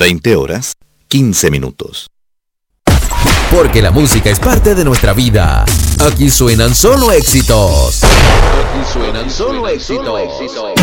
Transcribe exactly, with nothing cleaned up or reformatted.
veinte horas, quince minutos. Porque la música es parte de nuestra vida. Aquí suenan solo éxitos. Aquí suenan solo éxitos.